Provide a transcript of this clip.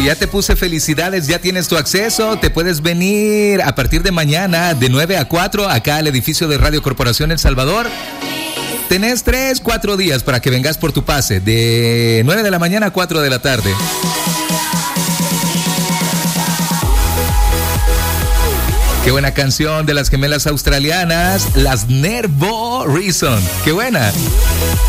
ya te puse felicidades, ya tienes tu acceso, te puedes venir a partir de mañana de 9 a 4 acá al edificio de Radio Corporación El Salvador. Tenés 4 días para que vengas por tu pase, de 9 de la mañana a 4 de la tarde. Qué buena canción de las gemelas australianas, las Nervo Reason. Qué buena.